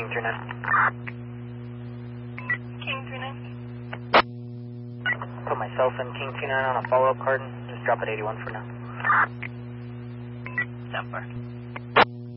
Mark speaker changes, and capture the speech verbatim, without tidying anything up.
Speaker 1: King three nine.
Speaker 2: King three nine.
Speaker 1: Put myself and King two nine on a follow-up card. Just drop at eighty-one for now.
Speaker 2: Sound far.